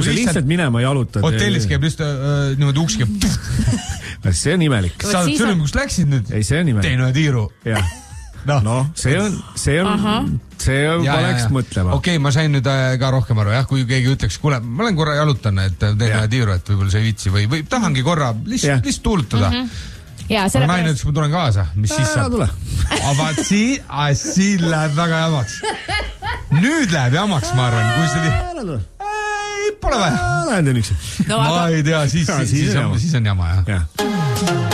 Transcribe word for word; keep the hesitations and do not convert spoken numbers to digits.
kui sa lihtsalt minema jalutad. Hotellis käib lihtsalt äh, niimoodi uks käib. See on imelik. Sa oled sõnum, kus läksid nüüd? Ei, see on imelik. Tein ühe tiiru. Jah. No, no, see on, see on, Aha. see on, ja, paneks ja, ja. mõtlema. Okei, okay, ma sain nüüd ka rohkem aru, jah, kui keegi ütleks, kuule, ma olen korra jalutan, et teen ühe tiiru, et võib-olla see ei vitsi või, või tahangi korra lihtsalt, lihtsalt tuulutada. Mm -hmm. Ja, aga naine ütles, ma tulen kaasa, mis siis saab? Aga siin, siin läheb väga jamaks. Nüüd läheb jamaks, ma arvan, kui see... Ei, pole vaja. Lähen teen üks. Ma ei tea, siis, siis, siis, siis on jama, jah.